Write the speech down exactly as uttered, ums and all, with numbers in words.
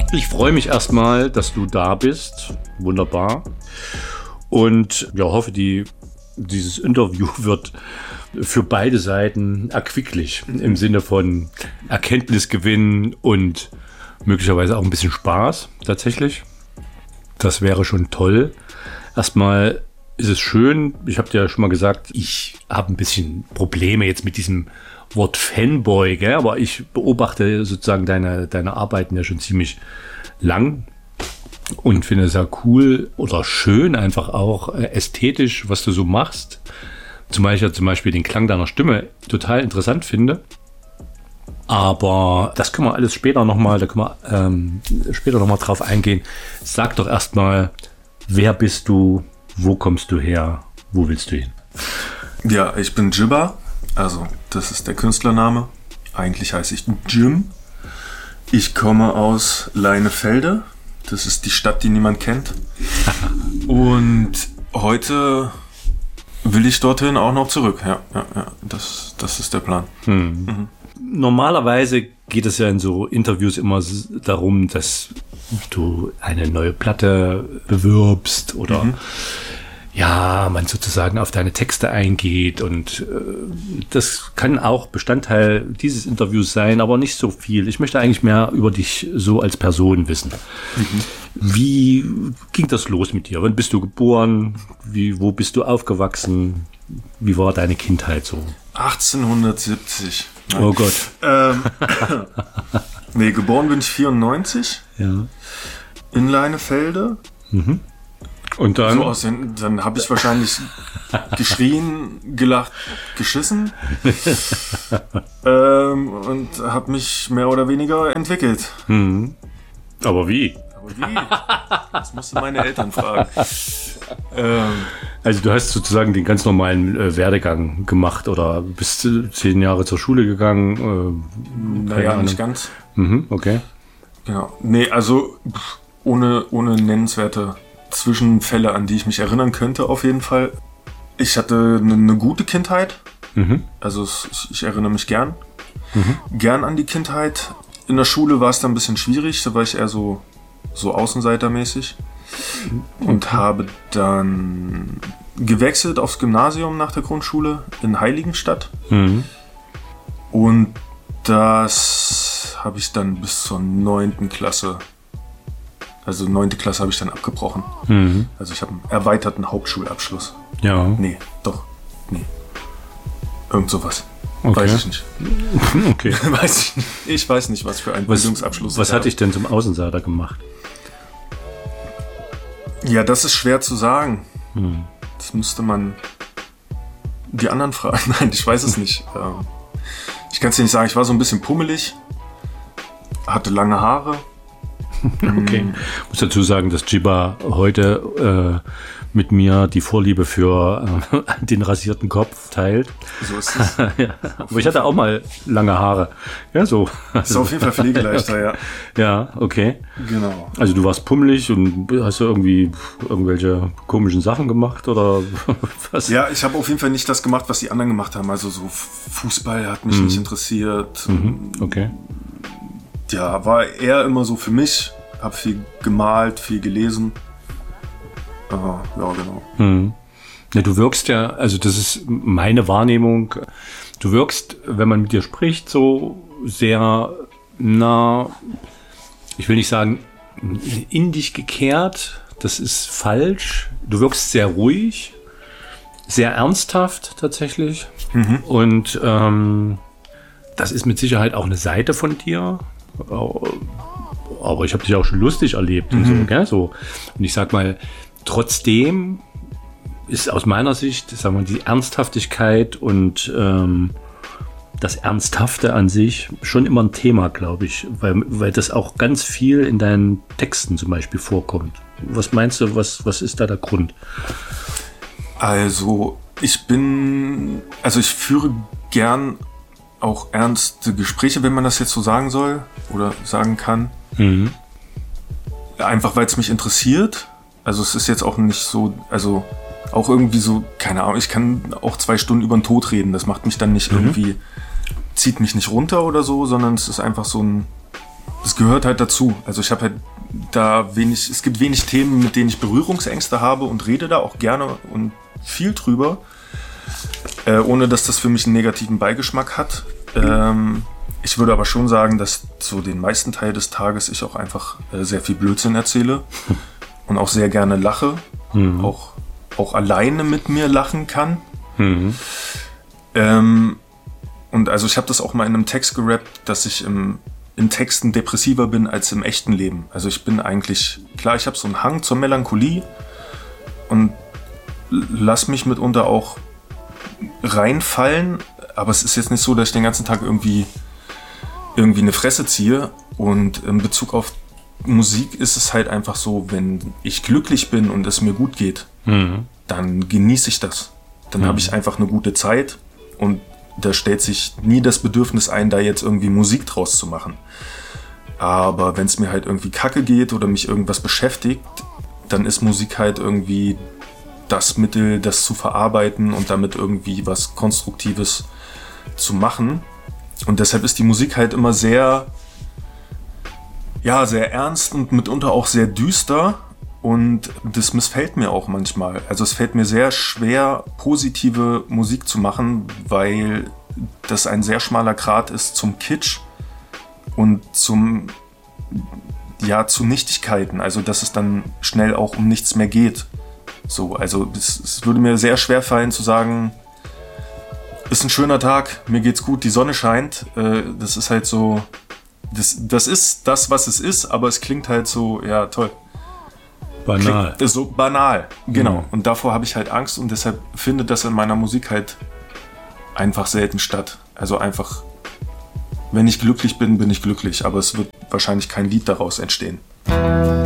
Ich freue mich erstmal, dass du da bist. Wunderbar. Und ja, hoffe, die, dieses Interview wird für beide Seiten erquicklich im Sinne von Erkenntnisgewinn und möglicherweise auch ein bisschen Spaß tatsächlich. Das wäre schon toll. Erstmal ist es schön, ich habe dir ja schon mal gesagt, ich habe ein bisschen Probleme jetzt mit diesem Wort Fanboy, gell? Aber ich beobachte sozusagen deine, deine Arbeiten ja schon ziemlich lang und finde es sehr cool oder schön, einfach auch äh, ästhetisch, was du so machst. Zumal ich ja zum Beispiel den Klang deiner Stimme total interessant finde. Aber das können wir alles später nochmal, da können wir ähm, später nochmal drauf eingehen. Sag doch erstmal, wer bist du, wo kommst du her, wo willst du hin? Ja, ich bin Jibba, also das ist der Künstlername. Eigentlich heiße ich Jim. Ich komme aus Leinefelde, das ist die Stadt, die niemand kennt. Und heute will ich dorthin auch noch zurück. Ja, ja, ja, das, das ist der Plan. Hm. Mhm. Normalerweise geht es ja in so Interviews immer darum, dass du eine neue Platte bewirbst oder mhm. ja, man sozusagen auf deine Texte eingeht und äh, das kann auch Bestandteil dieses Interviews sein, aber nicht so viel. Ich möchte eigentlich mehr über dich so als Person wissen. Mhm. Wie ging das los mit dir? Wann bist du geboren? Wie, wo bist du aufgewachsen? Wie war deine Kindheit so? achtzehnhundertsiebzig. Nein. Oh Gott. Ähm, nee, geboren bin ich vierundneunzig. Ja. In Leinefelde. Mhm. Und dann? So aussehen, dann habe ich wahrscheinlich geschrien, gelacht, geschissen. ähm, und habe mich mehr oder weniger entwickelt. Mhm. Aber wie? Aber wie? Das musst du meine Eltern fragen. ähm, Also du hast sozusagen den ganz normalen äh, Werdegang gemacht oder bist äh, zehn Jahre zur Schule gegangen? Äh, naja, nicht ganz. Mhm, okay. Genau. Nee, also ohne, ohne nennenswerte Zwischenfälle, an die ich mich erinnern könnte, auf jeden Fall. Ich hatte eine, eine gute Kindheit. Mhm. Also ich, ich erinnere mich gern. Mhm. Gern an die Kindheit. In der Schule war es dann ein bisschen schwierig, da war ich eher so, so außenseitermäßig. Und okay. habe dann gewechselt aufs Gymnasium nach der Grundschule in Heiligenstadt. Mhm. Und das habe ich dann bis zur neunten Klasse, also neunte Klasse habe ich dann abgebrochen. Mhm. Also ich habe einen erweiterten Hauptschulabschluss. Ja. Nee, doch, nee. Irgend sowas. Okay. Weiß ich nicht. Okay. weiß ich, nicht. Ich weiß nicht, was für ein was, Bildungsabschluss Was hat dich denn zum Außenseiter gemacht? Ja, das ist schwer zu sagen. Hm. Das müsste man die anderen fragen. Nein, ich weiß es nicht. Ich kann es dir nicht sagen. Ich war so ein bisschen pummelig, hatte lange Haare. Okay. Ich muss dazu sagen, dass Jibba heute äh, mit mir die Vorliebe für äh, den rasierten Kopf teilt. So ist es. Ja. Aber ich hatte auch mal lange Haare. Ja, so. Das ist auf jeden Fall pflegeleichter, okay. ja. Ja, okay. Genau. Also du warst pummelig und hast du irgendwie irgendwelche komischen Sachen gemacht oder was? Ja, ich habe auf jeden Fall nicht das gemacht, was die anderen gemacht haben. Also so Fußball hat mich mhm. nicht interessiert. Mhm. Okay. Ja, war eher immer so für mich. Hab viel gemalt, viel gelesen. Uh, ja, genau. Hm. Ja, du wirkst ja, also das ist meine Wahrnehmung, du wirkst, wenn man mit dir spricht, so sehr, na, ich will nicht sagen, in dich gekehrt, das ist falsch. Du wirkst sehr ruhig, sehr ernsthaft tatsächlich. Mhm. Und ähm, das ist mit Sicherheit auch eine Seite von dir. Aber ich habe dich auch schon lustig erlebt und mhm. so, gell? So. Und ich sag mal, trotzdem ist aus meiner Sicht, sagen wir, die Ernsthaftigkeit und ähm, das Ernsthafte an sich schon immer ein Thema, glaube ich, weil, weil das auch ganz viel in deinen Texten zum Beispiel vorkommt. Was meinst du, was, was ist da der Grund? Also, ich bin, also ich führe gern auch ernste Gespräche, wenn man das jetzt so sagen soll oder sagen kann. Mhm. Einfach, weil es mich interessiert. Also es ist jetzt auch nicht so, also auch irgendwie so, keine Ahnung, ich kann auch zwei Stunden über den Tod reden. Das macht mich dann nicht mhm. irgendwie, zieht mich nicht runter oder so, sondern es ist einfach so ein, das gehört halt dazu. Also ich habe halt da wenig, es gibt wenig Themen, mit denen ich Berührungsängste habe und rede da auch gerne und viel drüber, äh, ohne dass das für mich einen negativen Beigeschmack hat. Ähm, ich würde aber schon sagen, dass so den meisten Teil des Tages ich auch einfach äh, sehr viel Blödsinn erzähle und auch sehr gerne lache, mhm. auch, auch alleine mit mir lachen kann. Mhm. Ähm, und also ich habe das auch mal in einem Text gerappt, dass ich im in Texten depressiver bin als im echten Leben. Also ich bin eigentlich, klar, ich habe so einen Hang zur Melancholie und lass mich mitunter auch reinfallen, aber es ist jetzt nicht so, dass ich den ganzen Tag irgendwie, irgendwie eine Fresse ziehe. Und in Bezug auf Musik ist es halt einfach so, wenn ich glücklich bin und es mir gut geht, mhm. dann genieße ich das. Dann mhm. habe ich einfach eine gute Zeit und da stellt sich nie das Bedürfnis ein, da jetzt irgendwie Musik draus zu machen. Aber wenn es mir halt irgendwie kacke geht oder mich irgendwas beschäftigt, dann ist Musik halt irgendwie das Mittel, das zu verarbeiten und damit irgendwie was Konstruktives zu machen. Und deshalb ist die Musik halt immer sehr, ja, sehr ernst und mitunter auch sehr düster. Und das missfällt mir auch manchmal. Also es fällt mir sehr schwer, positive Musik zu machen, weil das ein sehr schmaler Grat ist zum Kitsch und zum, ja, zu Nichtigkeiten. Also dass es dann schnell auch um nichts mehr geht. So, also es, es würde mir sehr schwer fallen zu sagen, ist ein schöner Tag, mir geht's gut, die Sonne scheint. Äh, das ist halt so, das, das ist das, was es ist, aber es klingt halt so, ja, toll. Banal. Klingt so banal, genau. Mhm. Und davor habe ich halt Angst und deshalb findet das in meiner Musik halt einfach selten statt. Also einfach, wenn ich glücklich bin, bin ich glücklich, aber es wird wahrscheinlich kein Lied daraus entstehen.